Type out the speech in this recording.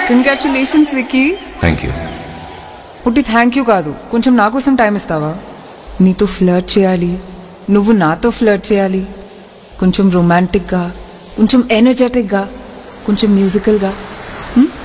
Congratulations Vicky. Thank you. పుట్టి thank you కాదు, కొంచెం నా కోసం టైం ఇస్తావా? నీతో ఫ్లర్ట్ చేయాలి, నువ్వు నాతో ఫ్లర్ట్ చేయాలి. కొంచెం రొమాంటిక్గా, కొంచెం ఎనర్జెటిక్గా, కొంచెం మ్యూజికల్గా.